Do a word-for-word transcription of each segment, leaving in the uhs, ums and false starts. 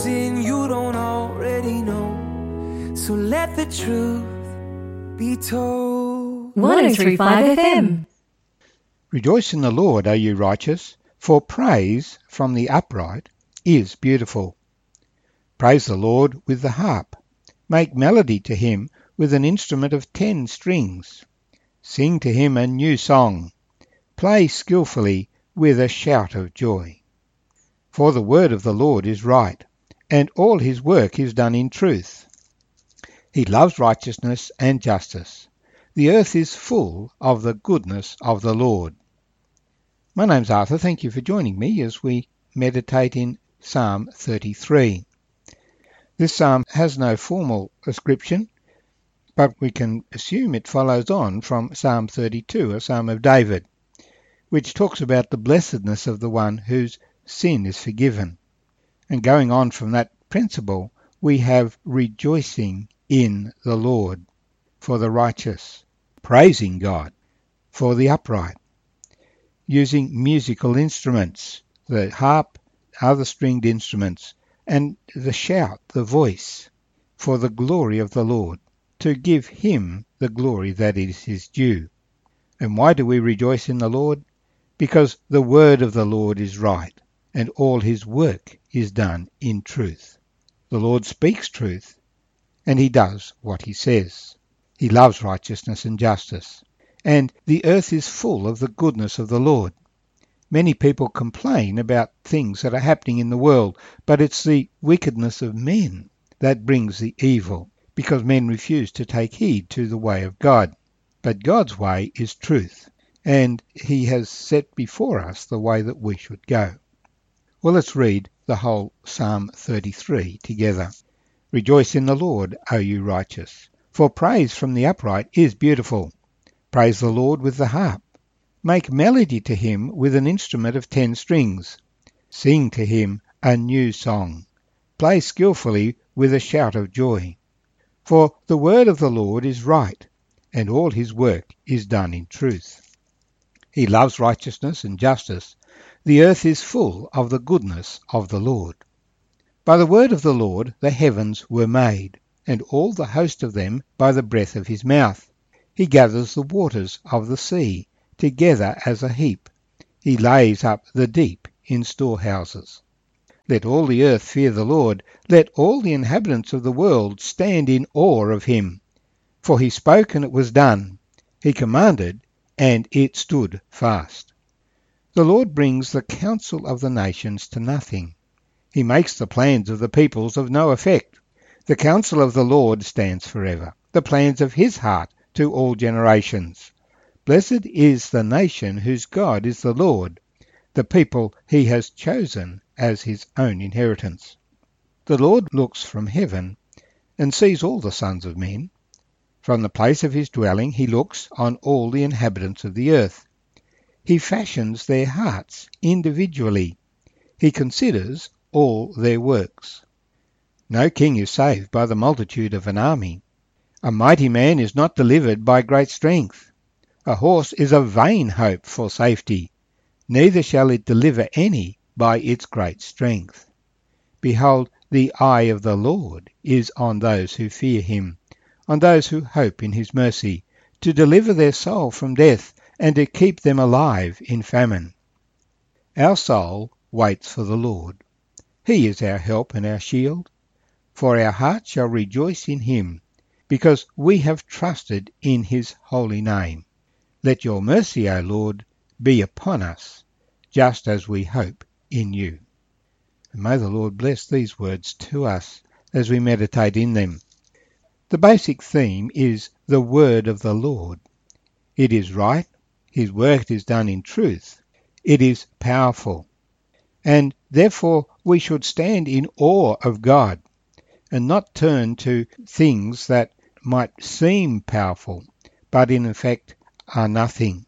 sin you don't already know. So let the truth be told. one oh three point five F M. Rejoice in the Lord, O you righteous, for praise from the upright is beautiful. Praise the Lord with the harp. Make melody to him with an instrument of ten strings. Sing to him a new song. Play skillfully with a shout of joy. For the word of the Lord is right, and all his work is done in truth. He loves righteousness and justice. The earth is full of the goodness of the Lord. My name's Arthur. Thank you for joining me as we meditate in Psalm thirty-three. This psalm has no formal ascription, but we can assume it follows on from Psalm thirty-two, a psalm of David, which talks about the blessedness of the one whose sin is forgiven. And going on from that principle, we have rejoicing in the Lord for the righteous, praising God for the upright, using musical instruments, the harp, other stringed instruments, and the shout, the voice, for the glory of the Lord, to give him the glory that is his due. And why do we rejoice in the Lord? Because the word of the Lord is right, and all his work is done in truth. The Lord speaks truth, and he does what he says. He loves righteousness and justice, and the earth is full of the goodness of the Lord. Many people complain about things that are happening in the world, but it's the wickedness of men that brings the evil, because men refuse to take heed to the way of God. But God's way is truth, and he has set before us the way that we should go. Well, let's read the whole Psalm thirty-three together. Rejoice in the Lord, O you righteous, for praise from the upright is beautiful. Praise the Lord with the harp. Make melody to him with an instrument of ten strings. Sing to him a new song. Play skillfully with a shout of joy. For the word of the Lord is right, and all his work is done in truth. He loves righteousness and justice. The earth is full of the goodness of the Lord. By the word of the Lord the heavens were made, and all the host of them by the breath of his mouth. He gathers the waters of the sea together as a heap. He lays up the deep in storehouses. Let all the earth fear the Lord. Let all the inhabitants of the world stand in awe of him. For he spoke, and it was done. He commanded, and it stood fast. The Lord brings the counsel of the nations to nothing. He makes the plans of the peoples of no effect. The counsel of the Lord stands forever, the plans of his heart to all generations. Blessed is the nation whose God is the Lord, the people he has chosen as his own inheritance. The Lord looks from heaven and sees all the sons of men. From the place of his dwelling he looks on all the inhabitants of the earth. He fashions their hearts individually. He considers all their works. No king is saved by the multitude of an army. A mighty man is not delivered by great strength. A horse is a vain hope for safety, neither shall it deliver any by its great strength. Behold, the eye of the Lord is on those who fear him, on those who hope in his mercy, to deliver their soul from death, and to keep them alive in famine. Our soul waits for the Lord. He is our help and our shield. For our heart shall rejoice in him, because we have trusted in his holy name. Let your mercy, O Lord, be upon us, just as we hope in you. And may the Lord bless these words to us as we meditate in them. The basic theme is the word of the Lord. It is right, his work is done in truth, it is powerful, and therefore we should stand in awe of God and not turn to things that might seem powerful, but in effect are nothing.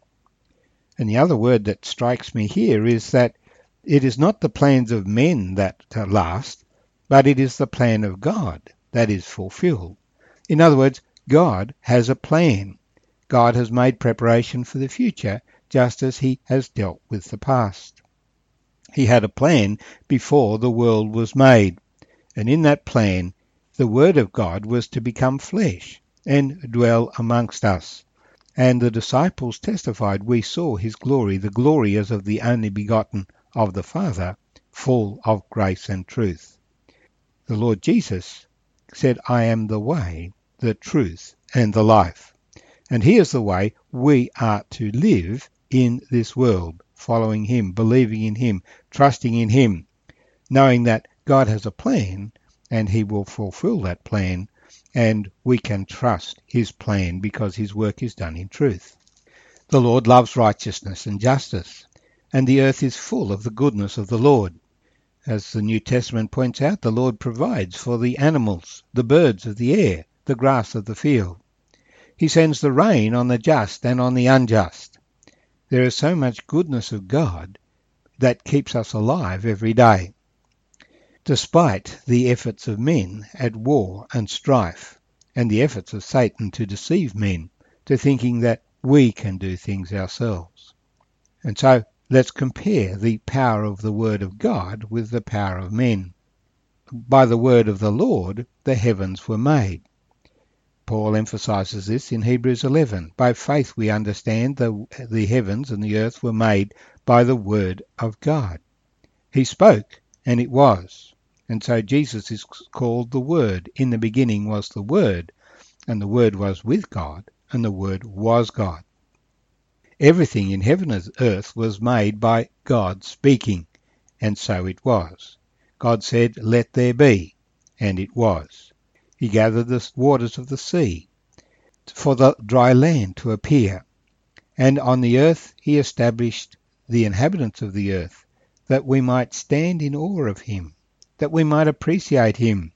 And the other word that strikes me here is that it is not the plans of men that last, but it is the plan of God that is fulfilled. In other words, God has a plan. God has made preparation for the future, just as he has dealt with the past. He had a plan before the world was made, And in that plan, the Word of God was to become flesh and dwell amongst us. And the disciples testified, we saw his glory, the glory as of the only begotten of the Father, full of grace and truth. The Lord Jesus said, I am the way, the truth, and the life. And here's the way we are to live in this world, following him, believing in him, trusting in him, knowing that God has a plan and he will fulfill that plan, and we can trust his plan because his work is done in truth. The Lord loves righteousness and justice, and the earth is full of the goodness of the Lord. As the New Testament points out, the Lord provides for the animals, the birds of the air, the grass of the field. He sends the rain on the just and on the unjust. There is so much goodness of God that keeps us alive every day. Despite the efforts of men at war and strife, and the efforts of Satan to deceive men to thinking that we can do things ourselves. And so let's compare the power of the Word of God with the power of men. By the word of the Lord, the heavens were made. Paul emphasizes this in Hebrews eleven. By faith we understand the, the heavens and the earth were made by the word of God. He spoke, and it was. And so Jesus is called the Word. In the beginning was the Word, and the Word was with God, and the Word was God. Everything in heaven and earth was made by God speaking, and so it was. God said, let there be, and it was. He gathered the waters of the sea for the dry land to appear. And on the earth he established the inhabitants of the earth, that we might stand in awe of him, that we might appreciate him.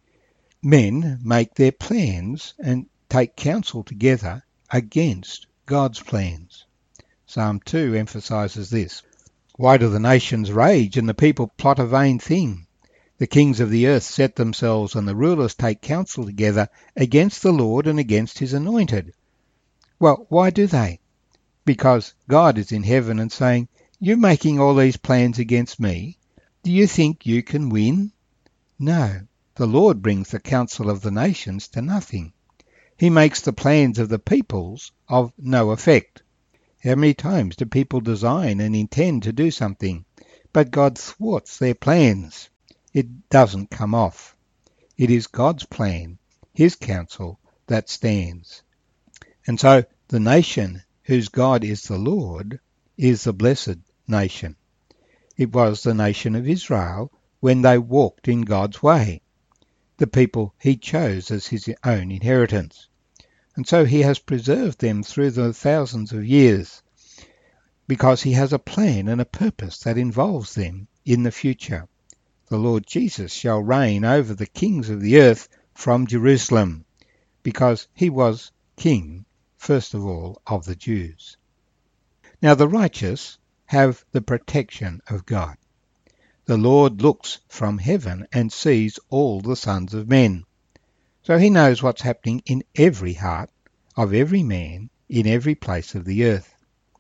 Men make their plans and take counsel together against God's plans. Psalm two emphasizes this. Why do the nations rage and the people plot a vain thing? The kings of the earth set themselves, and the rulers take counsel together against the Lord and against his anointed. Well, why do they? Because God is in heaven and saying, you're making all these plans against me. Do you think you can win? No. The Lord brings the counsel of the nations to nothing. He makes the plans of the peoples of no effect. How many times do people design and intend to do something, but God thwarts their plans? It doesn't come off. It is God's plan, his counsel, that stands. And so the nation whose God is the Lord is the blessed nation. It was the nation of Israel when they walked in God's way, the people he chose as his own inheritance. And so he has preserved them through the thousands of years, because he has a plan and a purpose that involves them in the future. The Lord Jesus shall reign over the kings of the earth from Jerusalem, because he was king, first of all, of the Jews. Now the righteous have the protection of God. The Lord looks from heaven and sees all the sons of men. So he knows what's happening in every heart of every man in every place of the earth.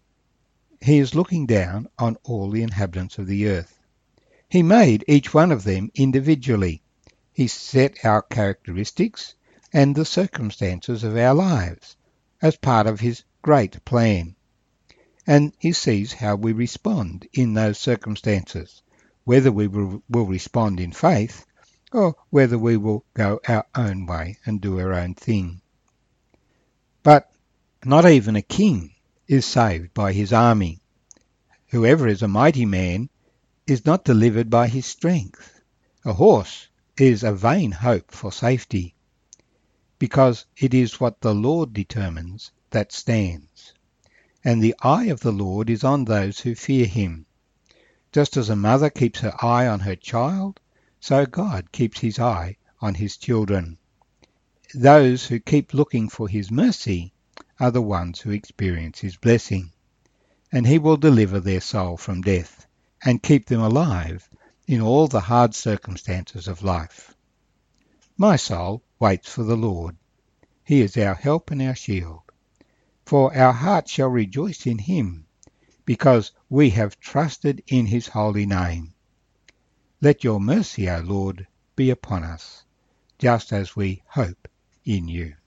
He is looking down on all the inhabitants of the earth. He made each one of them individually. He set our characteristics and the circumstances of our lives as part of his great plan. And he sees how we respond in those circumstances, whether we will, will respond in faith or whether we will go our own way and do our own thing. But not even a king is saved by his army. Whoever is a mighty man is not delivered by his strength. A horse is a vain hope for safety, because it is what the Lord determines that stands. And the eye of the Lord is on those who fear him. Just as a mother keeps her eye on her child, so God keeps his eye on his children. Those who keep looking for his mercy are the ones who experience his blessing, and he will deliver their soul from death and keep them alive in all the hard circumstances of life. My soul waits for the Lord. He is our help and our shield. For our heart shall rejoice in him, because we have trusted in his holy name. Let your mercy, O Lord, be upon us, just as we hope in you.